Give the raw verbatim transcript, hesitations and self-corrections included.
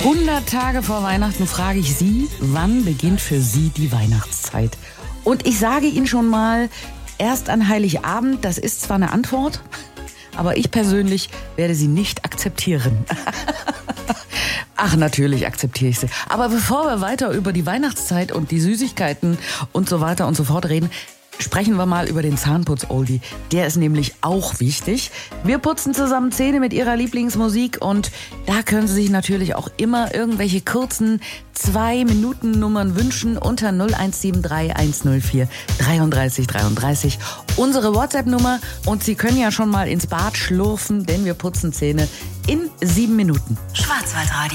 hundert Tage vor Weihnachten frage ich Sie, wann beginnt für Sie die Weihnachtszeit? Und ich sage Ihnen schon mal, erst an Heiligabend, das ist zwar eine Antwort, aber ich persönlich werde sie nicht akzeptieren. Ach, natürlich akzeptiere ich sie. Aber bevor wir weiter über die Weihnachtszeit und die Süßigkeiten und so weiter und so fort reden, sprechen wir mal über den Zahnputz-Oldie. Der ist nämlich auch wichtig. Wir putzen zusammen Zähne mit Ihrer Lieblingsmusik und da können Sie sich natürlich auch immer irgendwelche kurzen zwei-Minuten-Nummern wünschen unter null eins sieben drei eins null vier dreiunddreißig dreiunddreißig. Unsere WhatsApp-Nummer und Sie können ja schon mal ins Bad schlurfen, denn wir putzen Zähne in sieben Minuten. Schwarzwaldradio.